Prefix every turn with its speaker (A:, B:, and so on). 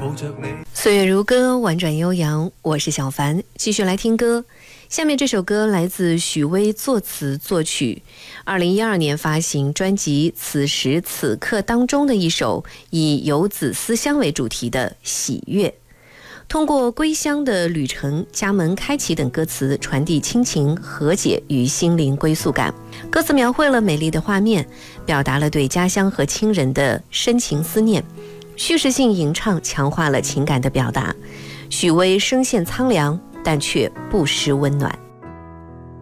A: 岁月如歌，婉转悠扬，我是小凡，继续来听歌。下面这首歌来自许巍作词作曲，2012年发行专辑《此时此刻》当中的一首以游子思乡为主题的《喜悦》。通过归乡的旅程、家门开启等歌词，传递亲情、和解与心灵归宿感。歌词描绘了美丽的画面，表达了对家乡和亲人的深情思念。叙事性吟唱强化了情感的表达。许巍声线苍凉，但却不失温暖。